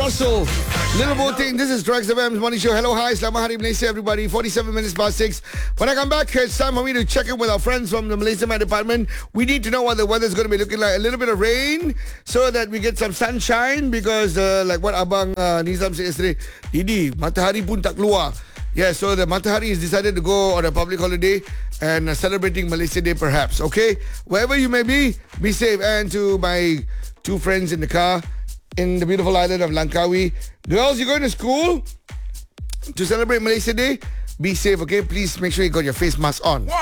Apostle, Little Boating. This is Drugs FM's Morning Show. Hello, hi, Selamat Hari Malaysia, everybody. 47 minutes past 6. When I come back, it's time for me to check in with our friends from the Malaysia Met Department. We need to know what the weather's going to be looking like. A little bit of rain so that we get some sunshine because like what Abang Nizam said yesterday, Didi, matahari pun tak keluar. Yeah, so the Matahari has decided to go on a public holiday and celebrating Malaysia Day perhaps, okay? Wherever you may be safe. And to my two friends in the car in the beautiful island of Langkawi. Girls, you're going to school to celebrate Malaysia Day? Be safe, okay? Please make sure you got your face mask on.